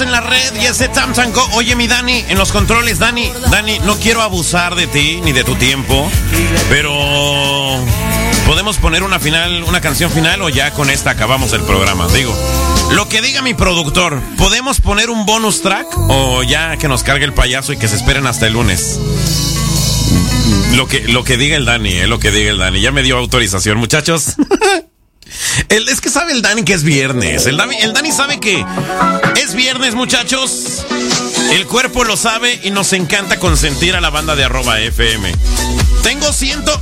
en la red y ese Tamsanco. Oye, mi Dani, en los controles, Dani, no quiero abusar de ti ni de tu tiempo, pero ¿podemos poner una canción final o ya con esta acabamos el programa? Digo, lo que diga mi productor, ¿podemos poner un bonus track o ya que nos cargue el payaso y que se esperen hasta el lunes? Lo que diga el Dani, lo que diga el Dani. Ya me dio autorización, muchachos. Es que sabe el Dani que es viernes. El Dani sabe que es viernes, muchachos. El cuerpo lo sabe y nos encanta consentir a la banda de @FM. Tengo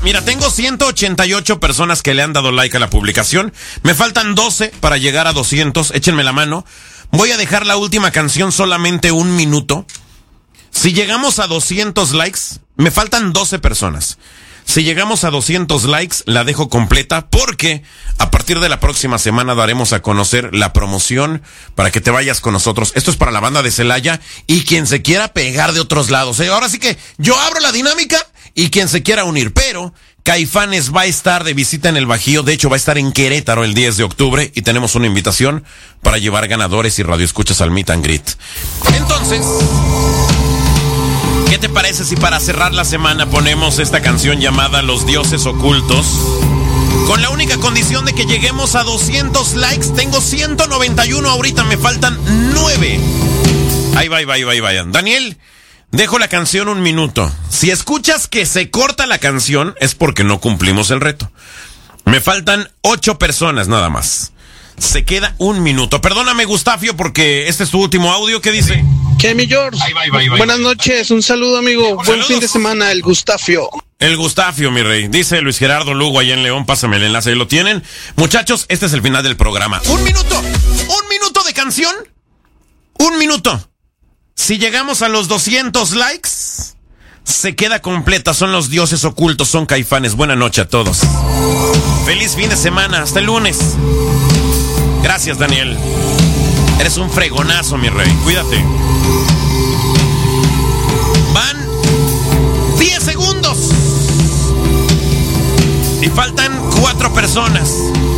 188 personas que le han dado like a la publicación. Me faltan 12 para llegar a 200. Échenme la mano. Voy a dejar la última canción solamente un minuto. Si llegamos a 200 likes, me faltan 12 personas. Si llegamos a 200 likes, la dejo completa porque a partir de la próxima semana daremos a conocer la promoción para que te vayas con nosotros. Esto es para la banda de Celaya y quien se quiera pegar de otros lados. Ahora sí que yo abro la dinámica y quien se quiera unir. Pero Caifanes va a estar de visita en el Bajío. De hecho, va a estar en Querétaro el 10 de octubre y tenemos una invitación para llevar ganadores y radioescuchas al Meet and Greet. Entonces, ¿qué te parece si para cerrar la semana ponemos esta canción llamada Los Dioses Ocultos? Con la única condición de que lleguemos a 200 likes. Tengo 191 ahorita, me faltan 9. Ahí va. Daniel, dejo la canción un minuto. Si escuchas que se corta la canción, es porque no cumplimos el reto. Me faltan 8 personas nada más. Se queda un minuto. Perdóname, Gustafio, porque este es tu último audio. ¿Qué dice? ¿Qué, mi George? Ahí va. Buenas noches, un saludo, amigo. Buen fin de semana, el Gustafio. El Gustafio, mi rey. Dice Luis Gerardo Lugo allá en León. Pásame el enlace, ahí lo tienen. Muchachos, este es el final del programa. Un minuto de canción. Un minuto. Si llegamos a los 200 likes, se queda completa. Son Los Dioses Ocultos, son Caifanes. Buena noche a todos. Feliz fin de semana. Hasta el lunes. Gracias, Daniel. Eres un fregonazo, mi rey. Cuídate. Van 10 segundos. Y faltan 4 personas.